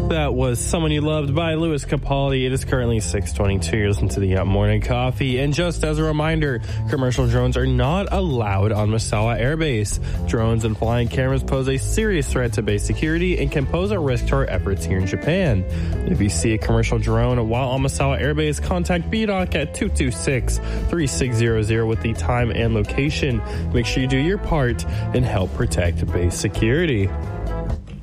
That was Someone You Loved by Louis Capaldi. It is currently 6:22. You're listening to the Morning Coffee. And just as a reminder, commercial drones are not allowed on Misawa Air Base. Drones and flying cameras pose a serious threat to base security and can pose a risk to our efforts here in Japan. If you see a commercial drone while on Misawa Air Base, contact BDOC at 226-3600 with the time and location. Make sure you do your part and help protect base security.